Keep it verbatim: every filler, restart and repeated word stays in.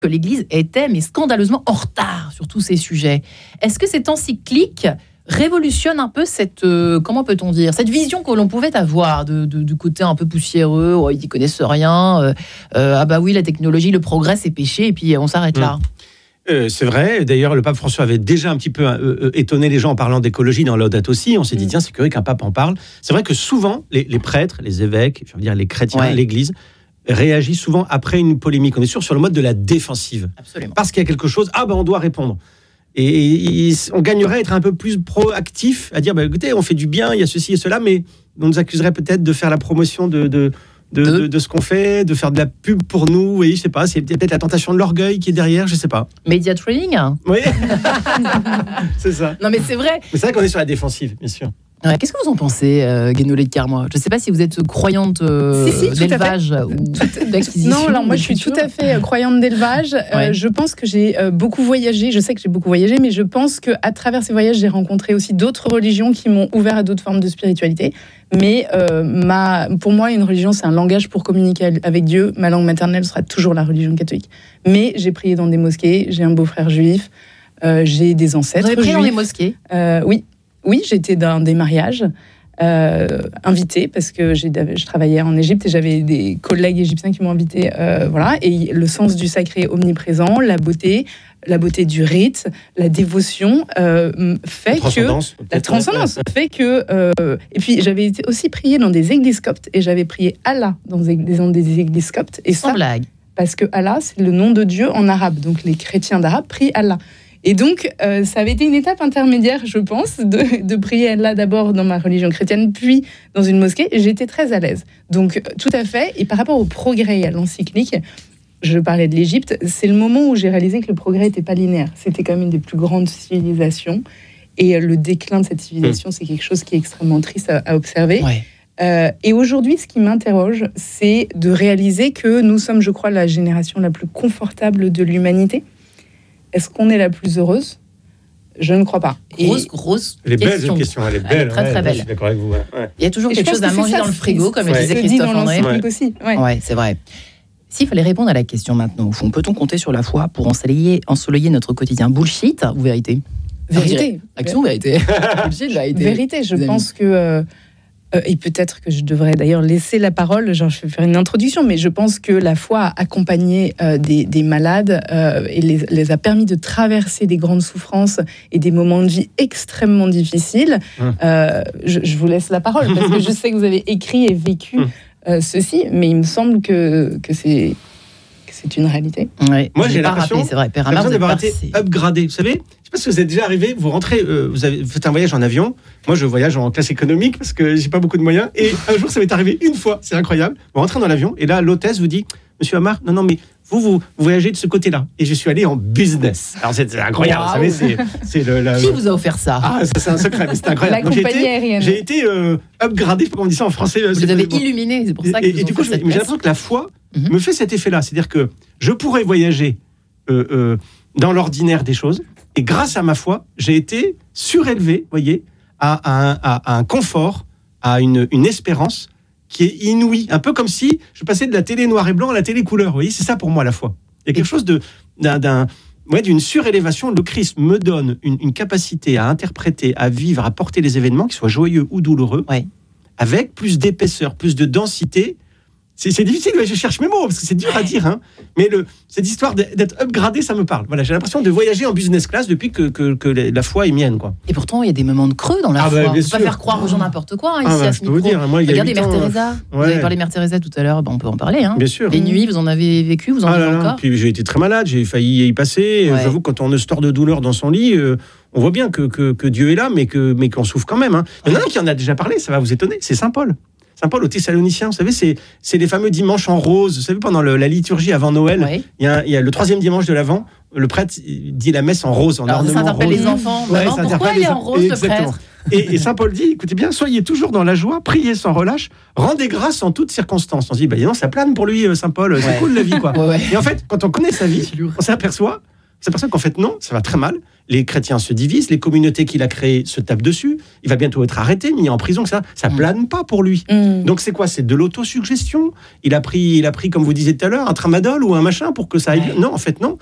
que l'Église était mais scandaleusement en retard sur tous ces sujets. Est-ce que cette encyclique révolutionne un peu cette, euh, comment peut-on dire, cette vision que l'on pouvait avoir de, de, du côté un peu poussiéreux, oh, ils n'y connaissent rien, euh, euh, ah bah oui, la technologie, le progrès, c'est péché, et puis on s'arrête là. Mmh. Euh, c'est vrai, d'ailleurs le pape François avait déjà un petit peu euh, euh, étonné les gens en parlant d'écologie dans Laudato Si, on s'est dit, mmh. tiens, c'est curieux qu'un pape en parle. C'est vrai que souvent, les, les prêtres, les évêques, je veux dire les chrétiens, ouais. l'Église, réagit souvent après une polémique. On est sûr sur le mode de la défensive. Absolument. Parce qu'il y a quelque chose, ah ben on doit répondre. Et, et on gagnerait à être un peu plus proactif, à dire, bah, écoutez, on fait du bien, il y a ceci et cela, mais on nous accuserait peut-être de faire la promotion de, de, de, de, de ce qu'on fait, de faire de la pub pour nous, oui, je sais pas, c'est peut-être la tentation de l'orgueil qui est derrière, je sais pas. Media training. Oui, c'est ça. Non mais c'est vrai. Mais c'est vrai qu'on est sur la défensive, bien sûr. Ouais, qu'est-ce que vous en pensez, euh, Guénolé de Carmois ? Je ne sais pas si vous êtes croyante euh, si, si, d'élevage ou d'acquisition. Non, alors moi je suis tout à fait euh, croyante d'élevage. Euh, ouais. Je pense que j'ai euh, beaucoup voyagé. Je sais que j'ai beaucoup voyagé, mais je pense qu'à travers ces voyages, j'ai rencontré aussi d'autres religions qui m'ont ouvert à d'autres formes de spiritualité. Mais euh, ma, pour moi, une religion, c'est un langage pour communiquer avec Dieu. Ma langue maternelle sera toujours la religion catholique. Mais j'ai prié dans des mosquées, j'ai un beau-frère juif, euh, j'ai des ancêtres juifs. Vous avez prié dans les mosquées ? euh, Oui. Oui, j'étais dans des mariages, euh, invitée, parce que j'ai, je travaillais en Égypte et j'avais des collègues égyptiens qui m'ont invitée. Euh, voilà, et le sens du sacré omniprésent, la beauté, la beauté du rite, la dévotion euh, fait la transcendance, que... La transcendance fait que... Euh, et puis, j'avais été aussi priée dans des églises coptes et j'avais prié Allah dans des, dans des églises coptes. Et Sans ça, blague. Parce que Allah, c'est le nom de Dieu en arabe. Donc, les chrétiens d'arabe prient Allah. Et donc, euh, ça avait été une étape intermédiaire, je pense, de, de prier Allah d'abord dans ma religion chrétienne, puis dans une mosquée. Et j'étais très à l'aise. Donc, tout à fait. Et par rapport au progrès et à l'encyclique, je parlais de l'Égypte, c'est le moment où j'ai réalisé que le progrès n'était pas linéaire. C'était quand même une des plus grandes civilisations. Et le déclin de cette civilisation, mmh. c'est quelque chose qui est extrêmement triste à, à observer. Ouais. Euh, et aujourd'hui, ce qui m'interroge, c'est de réaliser que nous sommes, je crois, la génération la plus confortable de l'humanité. Est-ce qu'on est la plus heureuse ? Je ne crois pas. Grosse, grosse elle est belle, question. cette question. Elle est belle. Elle est très, ouais, très belle. Je suis d'accord avec vous. Ouais. Il y a toujours Et quelque chose à manger ça, dans le frigo, comme le disait ouais. Christophe André. Ouais. Aussi. Ouais. ouais, c'est vrai. S'il fallait répondre à la question maintenant, au fond, peut-on compter sur la foi pour ensoleiller, ensoleiller notre quotidien ? Bullshit ou vérité ? Vérité. Action ou vérité ? Bullshit, vérité. Vérité, je pense que... Euh, Euh, et peut-être que je devrais d'ailleurs laisser la parole, genre je vais faire une introduction, mais je pense que la foi a accompagné euh, des, des malades euh, et les, les a permis de traverser des grandes souffrances et des moments de vie extrêmement difficiles. Hum. Euh, je, je vous laisse la parole, parce que je sais que vous avez écrit et vécu euh, ceci, mais il me semble que, que c'est... c'est une réalité. Ouais, moi, j'ai l'impression, rappelé, c'est vrai, j'ai l'impression d'avoir été upgradé. Vous savez, je ne sais pas si vous êtes déjà arrivé, vous rentrez, euh, vous, avez, vous faites un voyage en avion. Moi, je voyage en classe économique parce que j'ai pas beaucoup de moyens. Et un jour, ça m'est arrivé une fois, c'est incroyable. Vous rentrez dans l'avion et là, l'hôtesse vous dit, Monsieur Amar, non, non, mais vous, vous, vous voyagez de ce côté-là. Et je suis allé en business. Alors, c'est, c'est incroyable, wow. Vous savez, c'est, c'est le... La... Qui vous a offert ça ? Ah, ça, c'est un secret, mais c'est incroyable. La Donc, compagnie j'ai été, aérienne. J'ai été euh, upgradé, comme on dit ça en français. Vous les avez illuminés, c'est pour ça que et, vous et, et du coup, j'ai l'impression que la foi mm-hmm. me fait cet effet-là. C'est-à-dire que je pourrais voyager euh, euh, dans l'ordinaire des choses, et grâce à ma foi, j'ai été surélevé, voyez, à, à, un, à, à un confort, à une, une espérance qui est inouïe. Un peu comme si je passais de la télé noir et blanc à la télé couleur. Vous voyez, c'est ça pour moi la foi. Il y a quelque chose de, d'un, d'un, ouais, d'une surélévation. Le Christ me donne une, une capacité à interpréter, à vivre, à porter les événements, qu'ils soient joyeux ou douloureux, ouais. avec plus d'épaisseur, plus de densité. C'est, c'est difficile, je cherche mes mots, parce que c'est dur à dire, hein. Mais le, cette histoire d'être upgradé, ça me parle. Voilà, j'ai l'impression de voyager en business class depuis que, que, que la foi est mienne, quoi. Et pourtant, il y a des moments de creux dans la ah foi. bah, On ne peut sûr. pas faire croire aux gens n'importe quoi, hein, ici, ah bah, à ce je peux micro. vous dire, moi, il y a Regardez Mère ans, Teresa. ouais. Vous avez parlé de Mère Teresa tout à l'heure, bah, on peut en parler. Hein. Bien sûr. Les nuits, vous en avez vécu, vous en ah vivez là là. encore. Puis j'ai été très malade, j'ai failli y passer. Ouais. J'avoue, quand on sort de douleur dans son lit, euh, on voit bien que, que, que Dieu est là, mais, que, mais qu'on souffre quand même. Hein. Il y en a un qui en a déjà parlé, ça va vous étonner, c'est Saint Paul. Saint Paul aux Thessaloniciens, vous savez, c'est, c'est les fameux dimanches en rose. Vous savez, pendant le, la liturgie avant Noël, ouais. il, y a, il y a le troisième dimanche de l'Avent, le prêtre dit la messe en rose, en Alors, ornement ça interpelle rose. les enfants. Ouais, Maman, pourquoi il est en rose, le prêtre ? et, et Saint Paul dit, écoutez bien, soyez toujours dans la joie, priez sans relâche, rendez grâce en toutes circonstances. On se dit, bah non, ça plane pour lui, Saint Paul, c'est ouais. cool la vie, quoi. Ouais, ouais. Et en fait, quand on connaît sa vie, on s'aperçoit s'aperçoit qu'en fait, non, ça va très mal. Les chrétiens se divisent, les communautés qu'il a créées se tapent dessus. Il va bientôt être arrêté, mis en prison. Ça, ça Mm. plane pas pour lui. Mm. Donc c'est quoi? C'est de l'autosuggestion. Il a pris, il a pris, comme vous disiez tout à l'heure, un tramadol ou un machin pour que ça aille. Ouais. Non, en fait, non.